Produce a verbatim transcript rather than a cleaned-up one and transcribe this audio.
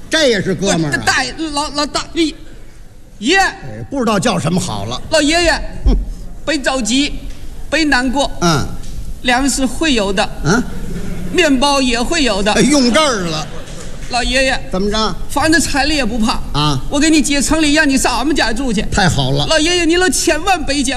这也是哥们儿、啊。 大爷，老老大爷，爷， 哎，不知道叫什么好了。 老爷爷，嗯，别着急，别难过。 嗯， 粮食会有的， 嗯， 面包也会有的。 哎、用这儿了。 老爷爷， 怎么着？ 反正彩礼也不怕啊！ 我给你结城里，让你上俺们家住去。 太好了。 老爷爷，你可千万别结